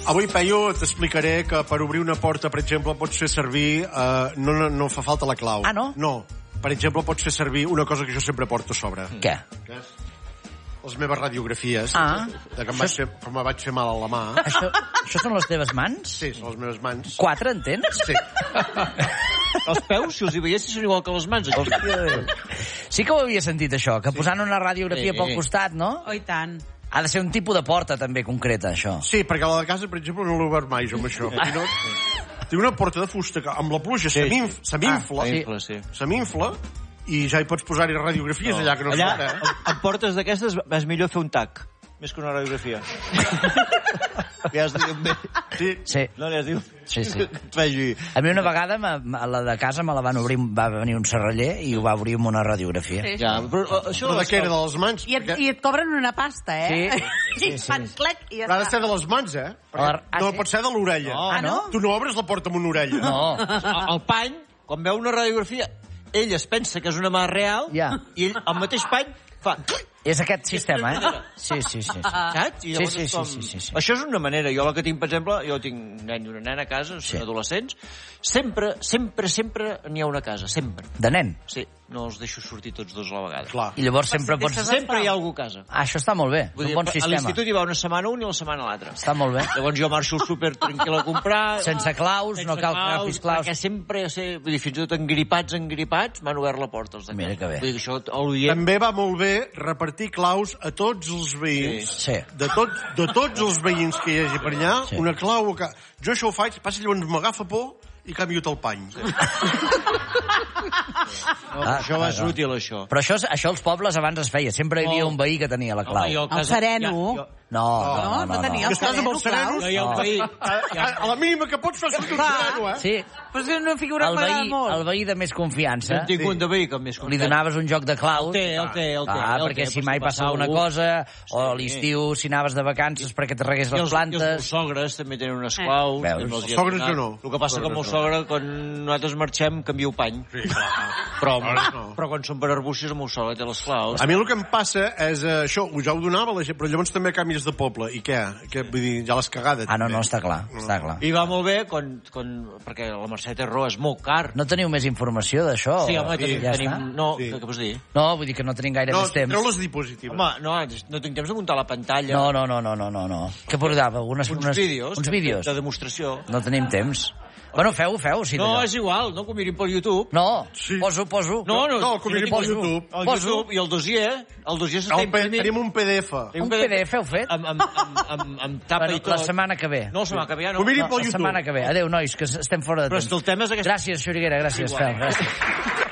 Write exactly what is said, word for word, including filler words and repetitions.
Avui, Peyu, t'explicaré que per obrir una porta, per exemple, pots fer servir... Uh, no, no, no fa falta la clau. Ah, no? No. Per exemple, pots fer servir una cosa que jo sempre porto a sobre. Què? Les meves radiografies. Ah. De que em vaig fer, com me vaig fer mal a la mà. Això, això són les teves mans? Sí, són les meves mans. Quatre, entens? Sí. Els peus, si els hi veiessis, són igual que les mans. Sí que ho havia sentit, això, que posant una radiografia Sí. pel costat, no? Oh, i tant. Ha de ser un tipus de porta, també, concreta, això. Sí, perquè la de casa, per exemple, no l'he obert mai, jo, amb això. I no... Tinc una porta de fusta que amb la pluja se m'infla, se m'infla, S'infla, sí. se m'infla, i ja hi pots posar-hi radiografies allà que no es Allà, veu, eh? amb- amb portes d'aquestes, és millor fer un tac, més que una radiografia. Ja es diu bé. Sí. Sí, No, ja es diu... sí, sí. Que et faci... A mi una vegada, a la de casa, me la van obrir, va venir un serraller i ho va obrir amb una radiografia. Sí. Ja, però uh, això... Però de què era, de les mans? I et, Perquè... I et cobren una pasta, eh? Sí, sí, I sí. fan clec i ja Però ha de està. ser de les mans, eh? Perquè Ah, no sí? pot ser de l'orella. No. Ah, no? Tu no obres la porta amb una orella. No. El, el pany, quan veu una radiografia, ell es pensa que és una mà real Ja. i ell, al mateix pany, fa... És aquest sistema, eh? Sí, sí, sí. sí. Saps? I llavors Sí, sí, és com... sí, sí, sí. Això és una manera. Jo la que tinc, per exemple, jo tinc un nen i una nena a casa, Sí. són adolescents, sempre, sempre, sempre n'hi ha una a casa, sempre. De nen. Sí, no els deixo sortir tots dos a la vegada. Clar. I llavors sempre si pots... deixes Sempre hi ha algú a casa. Ah, això està molt bé. És Vull un dir, bon a sistema. l'institut hi va una setmana un i la setmana l'altre. Està molt bé. Llavors jo marxo super tranquil a comprar... Sense claus, no cal que agafis claus. Perquè sempre, sé, vull dir, fins i tot engripats, engripats, m'han obert la porta els de casa. Mira que bé. Vull dir, això, l'oient... També va molt bé repartir claus a tots els veïns. Sí. De, tot, de tots els veïns que hi hagi per allà, Sí. una clau... Que... Jo això ho faig, passa llavors m'agafa por i canvio el pany. No, Ah, això va ah, ser no. útil, això. Però això, això als pobles abans es feia. Sempre hi havia Oh. un veí que tenia la clau. Home, jo a El casa- sereno. Ja, jo, No, no, no. no no, tenia Que el estàs amb els sereno, serenos? jo hi ha un No. veí... A, a, a la mínima que pots fer sortir un Clar. sereno, eh? Sí, Però és una figura el que m'agrada veí, molt. el veí de més confiança. En tinc un de veí que més Li donaves un joc de claus. El té, el té, el té. Ah, el perquè té, si per mai passa passava una algú. cosa, o a Sí. l'estiu, si anaves de vacances perquè te regués I les els, i els meus plantes... sogres també tenen unes Eh. claus. Veus? també els hi Els sogres he jo donat. no. El que passa que el meu Sogres sogre, quan nosaltres marxem, canvio pany. Sí, clar. Però, Sogres no. però quan són per arbuixos, el meu sogre té les claus. A mi el que em passa és eh, això, ja ho donava la gent, però llavors també canvies de poble. I què? què vull dir, ja l'has cagada. Ah, no, també. no, està clar, està clar. I va molt bé, quan, quan, perquè la Mercè té raó, és molt car. No teniu més informació d'això? Sí, home, O- tenim, ja tenim, està? no, Sí. què, què vols dir? No, vull dir que no tenim gaire No, més temps. treu les diapositives. Home, no, no tinc temps de muntar la pantalla. No, no, no, no, no, no, no. Què portava? Unes, Uns unes, vídeos. Uns de- vídeos. De demostració. No tenim temps. Bueno, feu-ho, feu-ho, si No, d'allò. és igual, no que ho mirin pel YouTube. No, Sí. poso, poso. No, no, No, que ho mirin tinc pel el- YouTube. El Poso. YouTube i el dossier, el dossier s'està El P- imprimint. tenim un P D F. Tenim Un P D F heu fet? Amb, amb, amb, amb, amb tapa Bueno, i tot. la setmana que ve. No, la setmana que ve ja no. Ho mirin No, pel la YouTube. setmana que ve. Adéu, nois, que estem fora de Però temps. és que el tema és aquest... Gràcies, Xuriguera, gràcies, Igual. Fel. Gràcies.